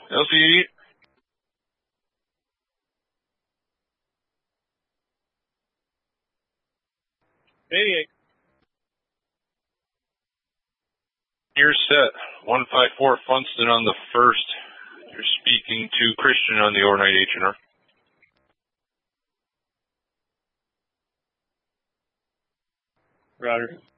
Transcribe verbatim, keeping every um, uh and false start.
L C E. eighty-eight. You're set. one five four Funston on the first. You're speaking to Christian on the overnight H and R. Roger.